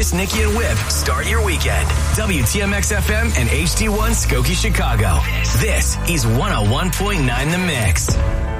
Chris, Nikki, and Whip start your weekend. WTMX FM and HD1 Skokie, Chicago. This is 101.9 The Mix.